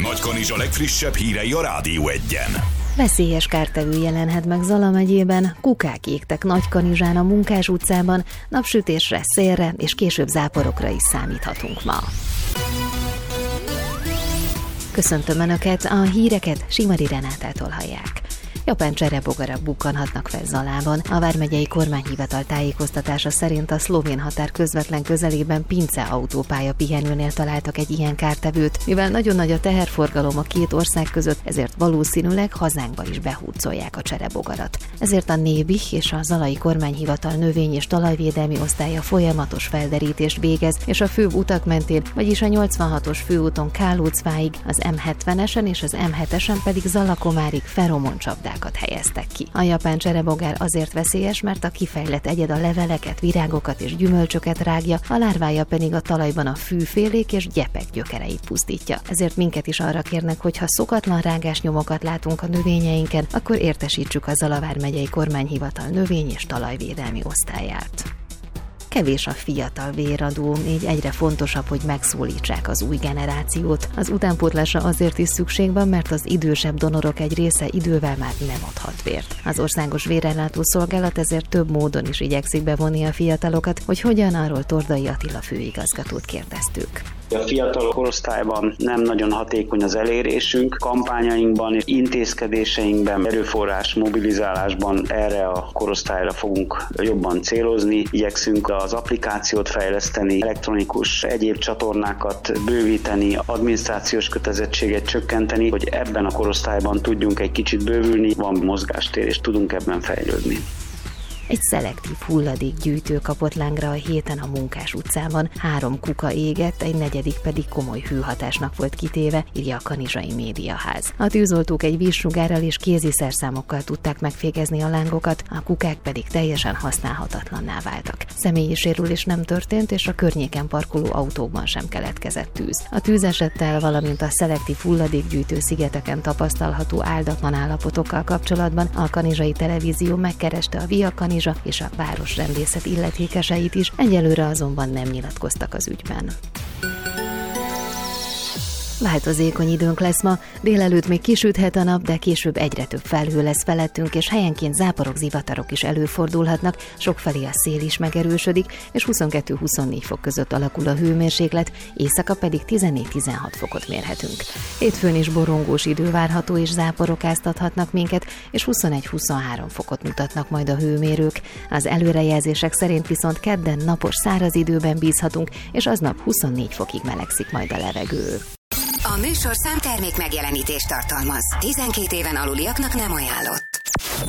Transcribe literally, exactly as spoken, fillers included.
Nagykanizsa legfrissebb hírei a Rádió Egyen. Veszélyes kártevő jelenhet meg Zala megyében, kukák égtek Nagykanizsán a Munkás utcában, napsütésre, szélre és később záporokra is számíthatunk ma. Köszöntöm Önöket, a híreket Simari Renátától hallják. Japán cserebogarak bukkanhatnak fel Zalában. A vármegyei kormányhivatal tájékoztatása szerint a szlovén határ közvetlen közelében Pince autópálya pihenőnél találtak egy ilyen kártevőt. Mivel nagyon nagy a teherforgalom a két ország között, ezért valószínűleg hazánkba is behurcolják a cserebogarat. Ezért a Nébih és a zalai kormányhivatal növény- és talajvédelmi osztálya folyamatos felderítést végez, és a főbb utak mentén, vagyis a nyolcvanhatos főúton Kálócváig, az em hetvenesen és az em hetesen pedig Zalakomárig feromoncsapdák helyeztek ki. A japán cserebogár azért veszélyes, mert a kifejlett egyed a leveleket, virágokat és gyümölcsöket rágja, a lárvája pedig a talajban a fűfélék és gyepek gyökereit pusztítja. Ezért minket is arra kérnek, hogy ha szokatlan rágásnyomokat látunk a növényeinken, akkor értesítsük a Zala vármegyei kormányhivatal növény- és talajvédelmi osztályát. Kevés a fiatal véradó, így egyre fontosabb, hogy megszólítsák az új generációt. Az utánpótlásra azért is szükség van, mert az idősebb donorok egy része idővel már nem adhat vért. Az Országos Vérellátó Szolgálat ezért több módon is igyekszik bevonni a fiatalokat, hogy hogyan, arról Tordai Attila főigazgatót kérdeztük. A fiatal korosztályban nem nagyon hatékony az elérésünk, kampányainkban és intézkedéseinkben, erőforrás mobilizálásban erre a korosztályra fogunk jobban célozni. Igyekszünk az applikációt fejleszteni, elektronikus egyéb csatornákat bővíteni, adminisztrációs kötelezettséget csökkenteni, hogy ebben a korosztályban tudjunk egy kicsit bővülni, van mozgástér és tudunk ebben fejlődni. Egy szelektív hulladékgyűjtő kapott lángra a héten a Munkás utcában. Három kuka égett, egy negyedik pedig komoly hőhatásnak volt kitéve, írja a Kanizsai Médiaház. A tűzoltók egy vízsugárral és kéziszerszámokkal tudták megfékezni a lángokat, a kukák pedig teljesen használhatatlanná váltak. Személyi sérülés nem történt, és a környéken parkoló autókban sem keletkezett tűz. A tűzesettel, valamint a szelektív hulladékgyűjtő szigeteken tapasztalható áldatlan állapotokkal kapcsolatban a Kanizsai Televízió megkereste a Via Kanizsa és a városrendészet illetékeseit is, egyelőre azonban nem nyilatkoztak az ügyben. Változékony időnk lesz ma, délelőtt még kisüthet a nap, de később egyre több felhő lesz felettünk, és helyenként záporok, zivatarok is előfordulhatnak, sokfelé a szél is megerősödik, és huszonkettő-huszonnégy fok között alakul a hőmérséklet, éjszaka pedig tizennégy-tizenhat fokot mérhetünk. Hétfőn is borongós idő várható, és záporok áztathatnak minket, és huszonegy-huszonhárom fokot mutatnak majd a hőmérők. Az előrejelzések szerint viszont kedden napos száraz időben bízhatunk, és aznap huszonnégy fokig melegszik majd a levegő. A műsorszám termék megjelenítést tartalmaz. tizenkét éven aluliaknak nem ajánlott.